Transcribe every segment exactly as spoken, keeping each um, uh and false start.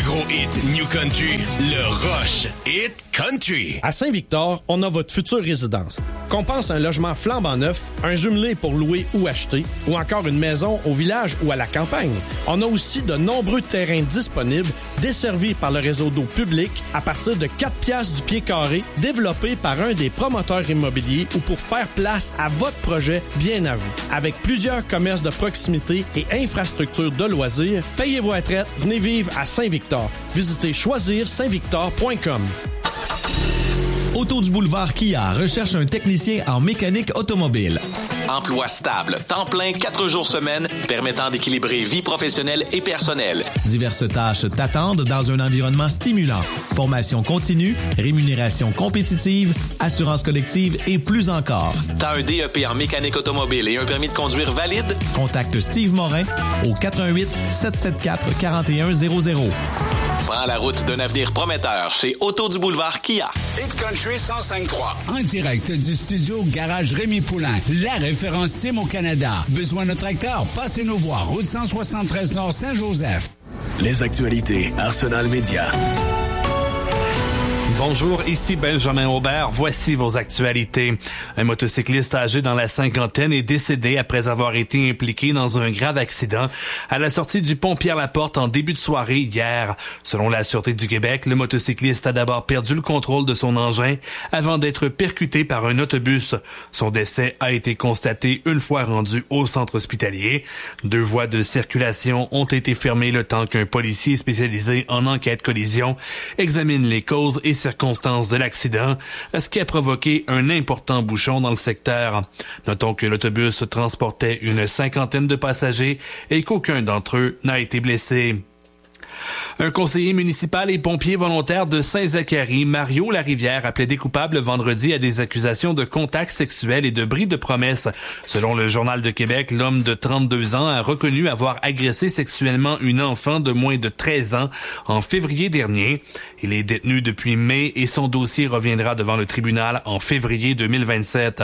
gros hit New Country, le Rush Hit Country. À Saint-Victor, on a votre future résidence. Qu'on pense à un logement flambant neuf, un jumelé pour louer ou acheter, ou encore une maison au village ou à la campagne. On a aussi de nombreux terrains disponibles, desservis par le réseau d'eau public à partir de quatre piastres du pied carré, développés par un des promoteurs immobiliers ou pour faire place à votre projet bien à vous. Avec plusieurs commerces de proximité et infrastructures de loisirs, payez vos retraites, venez vivre à Saint-Victor. Visitez choisir saint victor point com. Auto du boulevard Kia recherche un technicien en mécanique automobile. Emploi stable, temps plein, quatre jours semaine, permettant d'équilibrer vie professionnelle et personnelle. Diverses tâches t'attendent dans un environnement stimulant. Formation continue, rémunération compétitive, assurance collective et plus encore. T'as un D E P en mécanique automobile et un permis de conduire valide? Contacte Steve Morin au quatre un huit, sept sept quatre, quatre un zéro zéro. Prends la route d'un avenir prometteur chez Auto du boulevard Kia. Hit Country cent cinq trois. En direct du studio Garage Rémi Poulain. La référence Sim au Canada. Besoin de tracteur? Passez nous voir. Route cent soixante-treize Nord Saint-Joseph. Les actualités Arsenal Média. Bonjour, ici Benjamin Aubert. Voici vos actualités. Un motocycliste âgé dans la cinquantaine est décédé après avoir été impliqué dans un grave accident à la sortie du pont Pierre-Laporte en début de soirée hier. Selon la Sûreté du Québec, le motocycliste a d'abord perdu le contrôle de son engin avant d'être percuté par un autobus. Son décès a été constaté une fois rendu au centre hospitalier. Deux voies de circulation ont été fermées le temps qu'un policier spécialisé en enquête collision examine les causes et circonstances de l'accident, ce qui a provoqué un important bouchon dans le secteur. Notons que l'autobus transportait une cinquantaine de passagers et qu'aucun d'entre eux n'a été blessé. Un conseiller municipal et pompier volontaire de Saint-Zacharie, Mario Larivière, a plaidé coupable vendredi à des accusations de contacts sexuels et de bris de promesses. Selon le Journal de Québec, l'homme de trente-deux ans a reconnu avoir agressé sexuellement une enfant de moins de treize ans en février dernier. Il est détenu depuis mai et son dossier reviendra devant le tribunal en février deux mille vingt-sept.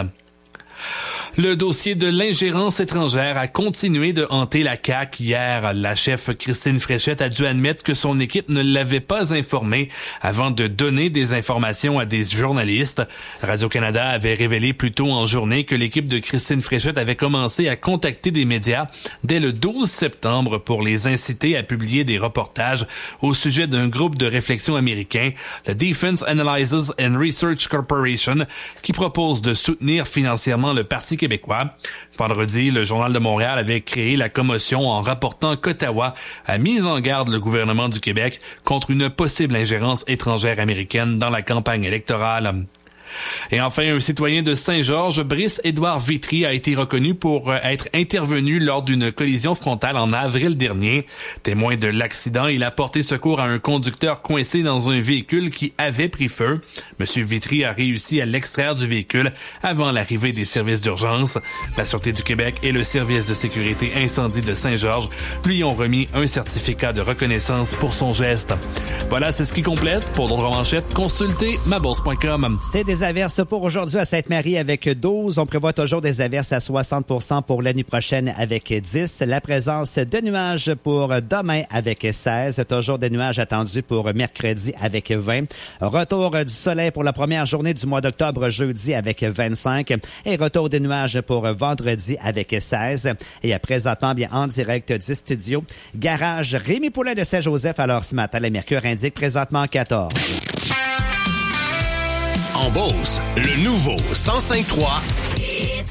Le dossier de l'ingérence étrangère a continué de hanter la C A Q hier. La chef Christine Fréchette a dû admettre que son équipe ne l'avait pas informée avant de donner des informations à des journalistes. Radio-Canada avait révélé plus tôt en journée que l'équipe de Christine Fréchette avait commencé à contacter des médias dès le douze septembre pour les inciter à publier des reportages au sujet d'un groupe de réflexion américain, le Defense Analysis and Research Corporation, qui propose de soutenir financièrement le Parti québécois. Vendredi, le Journal de Montréal avait créé la commotion en rapportant qu'Ottawa a mis en garde le gouvernement du Québec contre une possible ingérence étrangère américaine dans la campagne électorale. Et enfin, un citoyen de Saint-Georges, Brice-Édouard Vitry, a été reconnu pour être intervenu lors d'une collision frontale en avril dernier. Témoin de l'accident, il a porté secours à un conducteur coincé dans un véhicule qui avait pris feu. Monsieur Vitry a réussi à l'extraire du véhicule avant l'arrivée des services d'urgence. La Sûreté du Québec et le service de sécurité incendie de Saint-Georges lui ont remis un certificat de reconnaissance pour son geste. Voilà, c'est ce qui complète. Pour d'autres manchettes, consultez ma bourse point com. C'est des averses pour aujourd'hui à Sainte-Marie avec douze. On prévoit toujours des averses à soixante pour cent pour l'année prochaine avec dix. La présence de nuages pour demain avec seize. Toujours des nuages attendus pour mercredi avec vingt. Retour du soleil pour la première journée du mois d'octobre jeudi avec vingt-cinq. Et retour des nuages pour vendredi avec seize. Et présentement, bien en direct du studio, garage Rémi Poulain de Saint-Joseph. Alors ce matin, le mercure indique présentement quatorze. En Beauce, le nouveau cent cinq trois